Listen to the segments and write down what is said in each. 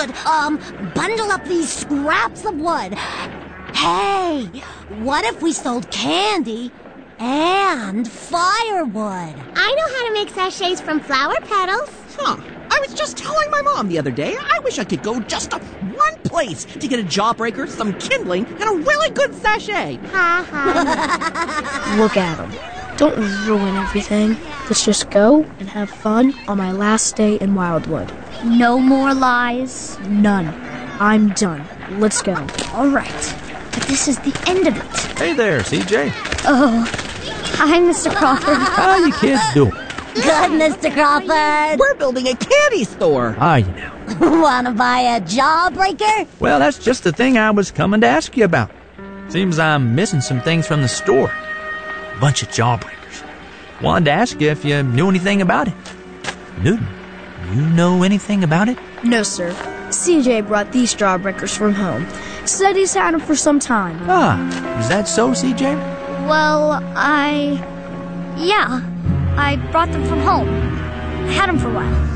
should, bundle up these scraps of wood. Hey, what if we sold candy and firewood? I know how to make sachets from flower petals. Huh. I was just telling my mom the other day I wish I could go just to one place to get a jawbreaker, some kindling, and a really good sachet. Ha ha. Look at him. Don't ruin everything. Let's just go and have fun on my last day in Wildwood. No more lies. None. I'm done. Let's go. All right. But this is the end of it. Hey there, CJ. Oh, hi, Mr. Crawford. How you kids doing? Good, Mr. Crawford. We're building a candy store. You know. Wanna buy a jawbreaker? Well, that's just the thing I was coming to ask you about. Seems I'm missing some things from the store. A bunch of jawbreakers. Wanted to ask you if you knew anything about it. Newton, you know anything about it? No, sir. CJ brought these jawbreakers from home. Said he's had them for some time. Is that so, CJ? Well, yeah. I brought them from home. I had them for a while.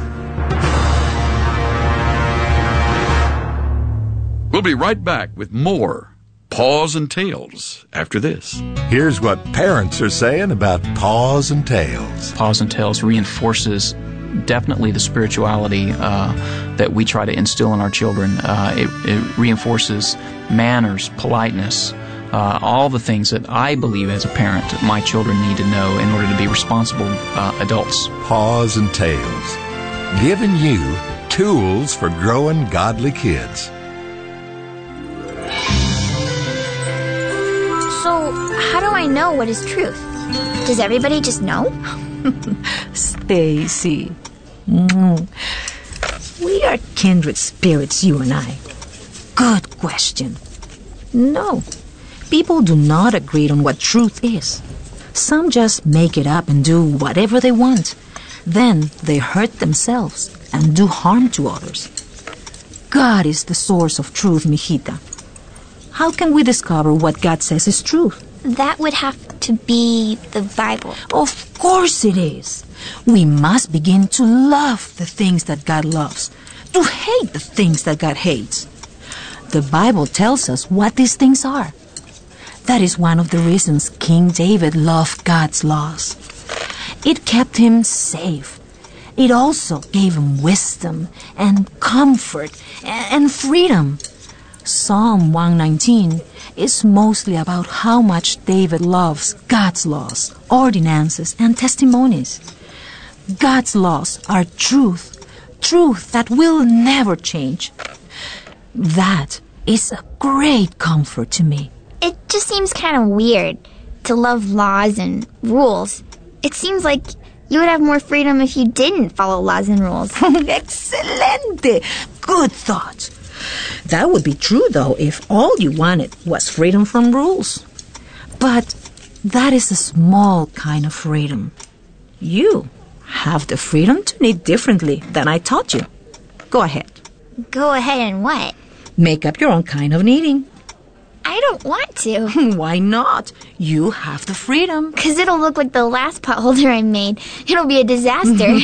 We'll be right back with more Paws and Tales after this. Here's what parents are saying about Paws and Tales. Paws and Tales reinforces definitely the spirituality that we try to instill in our children. It reinforces manners, politeness, all the things that I believe as a parent my children need to know in order to be responsible adults. Paws and Tales, giving you tools for growing godly kids. So, how do I know what is truth? Does everybody just know? Stacy. We are kindred spirits, you and I. Good question. No, people do not agree on what truth is. Some just make it up and do whatever they want. Then they hurt themselves and do harm to others. God is the source of truth, mijita. How can we discover what God says is truth? That would have to be the Bible. Of course it is. We must begin to love the things that God loves, to hate the things that God hates. The Bible tells us what these things are. That is one of the reasons King David loved God's laws. It kept him safe. It also gave him wisdom and comfort and freedom. Psalm 119 is mostly about how much David loves God's laws, ordinances, and testimonies. God's laws are truth that will never change. That is a great comfort to me. It just seems kind of weird to love laws and rules. It seems like you would have more freedom if you didn't follow laws and rules. Excelente! Good thought. That would be true, though, if all you wanted was freedom from rules. But that is a small kind of freedom. You have the freedom to knit differently than I taught you. Go ahead. Go ahead and what? Make up your own kind of knitting. I don't want to. Why not? You have the freedom. Because it'll look like the last pot holder I made. It'll be a disaster.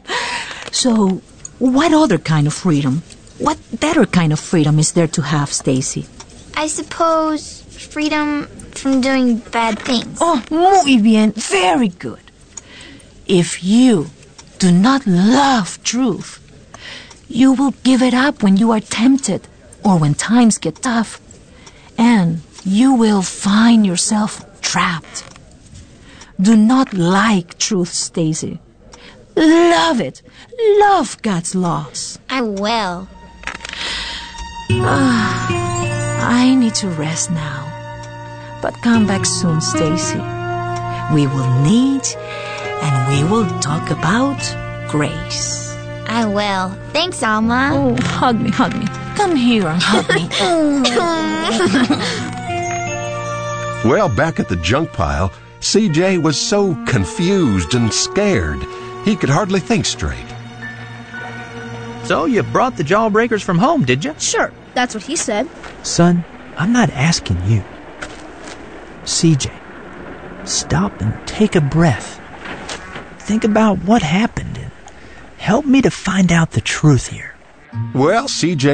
So, what other kind of freedom? What better kind of freedom is there to have, Stacy? I suppose freedom from doing bad things. Oh, muy bien. Very good. If you do not love truth, you will give it up when you are tempted or when times get tough. And you will find yourself trapped. Do not like truth, Stacy. Love it. Love God's laws. I will. I need to rest now. But come back soon, Stacy. We will knit and we will talk about grace. I will. Thanks, Alma. Oh, hug me. Come here and hug me. Well, back at the junk pile, CJ was so confused and scared, he could hardly think straight. So you brought the jawbreakers from home, did you? Sure, that's what he said. Son, I'm not asking you. CJ, stop and take a breath. Think about what happened and help me to find out the truth here. Well, CJ